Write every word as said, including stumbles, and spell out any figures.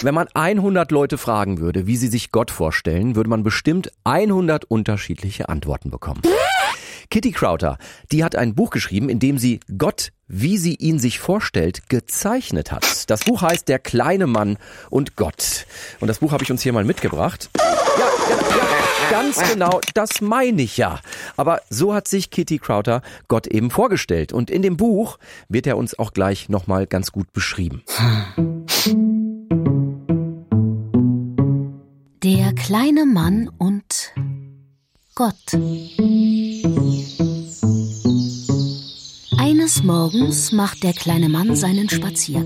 Wenn man hundert Leute fragen würde, wie sie sich Gott vorstellen, würde man bestimmt hundert unterschiedliche Antworten bekommen. Kitty Crowther, die hat ein Buch geschrieben, in dem sie Gott, wie sie ihn sich vorstellt, gezeichnet hat. Das Buch heißt Der kleine Mann und Gott. Und das Buch habe ich uns hier mal mitgebracht. Ja, ja, ja, ganz genau, das meine ich ja. Aber so hat sich Kitty Crowther Gott eben vorgestellt. Und in dem Buch wird er uns auch gleich nochmal ganz gut beschrieben. Der kleine Mann und Gott. Eines Morgens macht der kleine Mann seinen Spaziergang.